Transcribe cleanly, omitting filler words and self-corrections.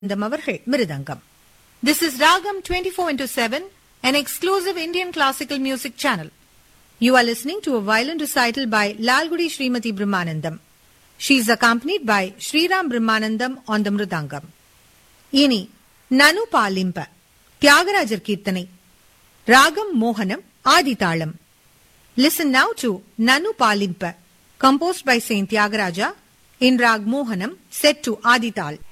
அவர்கள் மிருதங்கம். This is Ragam 24/7, an exclusive Indian classical music channel. You are listening to a violin recital by Lalgudi Srimati Brahmanandam. She is accompanied by Sriram Brahmanandam on the mridangam. இனி நனு பாலிம்ப தியாகராஜர் கீர்த்தனை, ராகம் மோகனம், ஆதிதாளம். Listen now to Nanu Palimpa, composed by Saint Tyagaraja in Rag Mohanam, set to Adital.